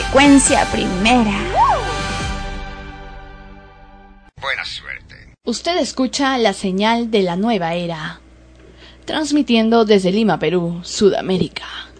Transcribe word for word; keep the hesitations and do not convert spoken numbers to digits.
frecuencia primera. Buena suerte. Usted escucha la señal de la nueva era, transmitiendo desde Lima, Perú, Sudamérica.